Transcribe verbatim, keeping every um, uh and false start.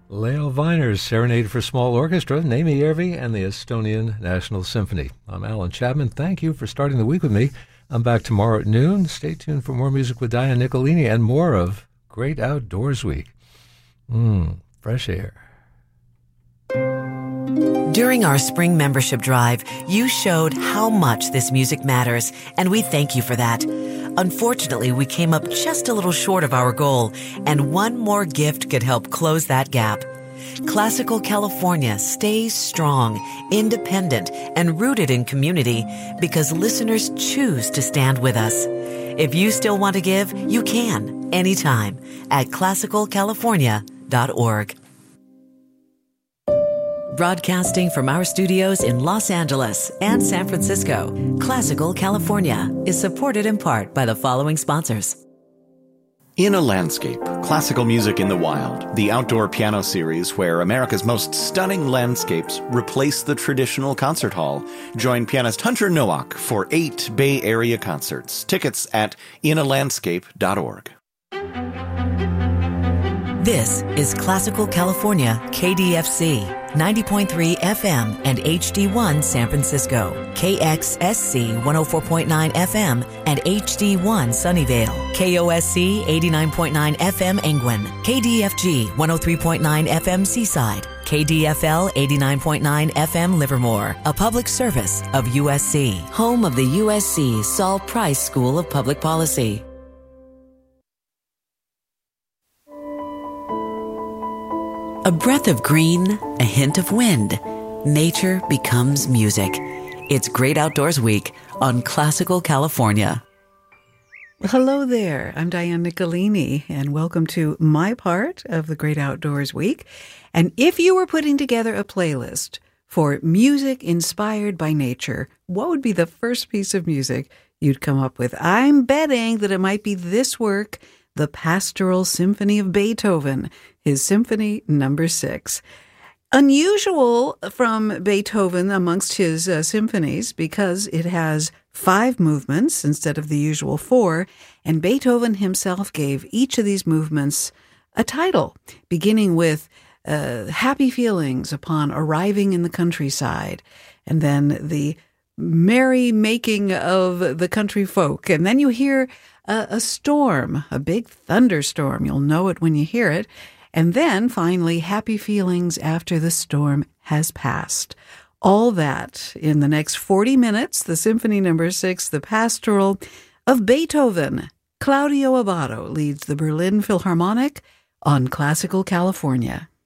Leo Weiner's Serenade for Small Orchestra, Naimi Järvi, and the Estonian National Symphony. I'm Alan Chapman. Thank you for starting the week with me. I'm back tomorrow at noon. Stay tuned for more music with Diane Nicolini and more of Great Outdoors Week. Mmm, fresh air. During our spring membership drive, you showed how much this music matters, and we thank you for that. Unfortunately, we came up just a little short of our goal, and one more gift could help close that gap. Classical California stays strong, independent, and rooted in community because listeners choose to stand with us. If you still want to give, you can, anytime, at classical california dot org. Broadcasting from our studios in Los Angeles and San Francisco, Classical California is supported in part by the following sponsors. In a Landscape, Classical Music in the Wild, the outdoor piano series where America's most stunning landscapes replace the traditional concert hall. Join pianist Hunter Nowak for eight Bay Area concerts. Tickets at in a landscape dot org. This is Classical California, K D F C, ninety point three F M and H D one San Francisco, K X S C one oh four point nine F M and H D one Sunnyvale, K O S C eighty-nine point nine F M Angwin, K D F G one oh three point nine F M Seaside, K D F L eighty-nine point nine F M Livermore, a public service of U S C, home of the U S C Saul Price School of Public Policy. A breath of green, a hint of wind. Nature becomes music. It's Great Outdoors Week on Classical California. Hello there. I'm Diane Nicolini, and welcome to my part of the Great Outdoors Week. And if you were putting together a playlist for music inspired by nature, what would be the first piece of music you'd come up with? I'm betting that it might be this work, the Pastoral Symphony of Beethoven, his Symphony Number Six. Unusual from Beethoven amongst his uh, symphonies because it has five movements instead of the usual four, and Beethoven himself gave each of these movements a title, beginning with uh, Happy Feelings Upon Arriving in the Countryside, and then the merry making of the country folk, and then you hear a, a storm, a big thunderstorm. You'll know it when you hear it. And then, finally, happy feelings after the storm has passed. All that in the next forty minutes, the Symphony Number Six, the Pastoral of Beethoven. Claudio Abbado leads the Berlin Philharmonic on Classical California.